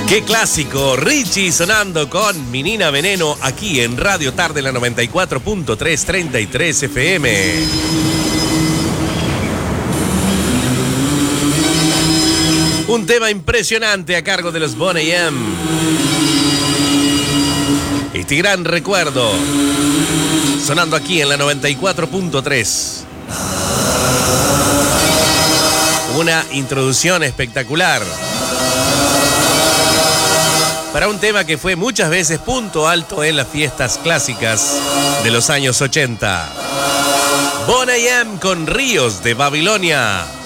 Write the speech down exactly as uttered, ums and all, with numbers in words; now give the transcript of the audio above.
Qué clásico, Richie sonando con Menina Veneno aquí en Radio Tarde, la noventa y cuatro punto tres, treinta y tres F M. Un tema impresionante a cargo de los Boney M. Este gran recuerdo sonando aquí en la noventa y cuatro punto tres. Una introducción espectacular para un tema que fue muchas veces punto alto en las fiestas clásicas de los años ochenta. Boney M con Ríos de Babilonia.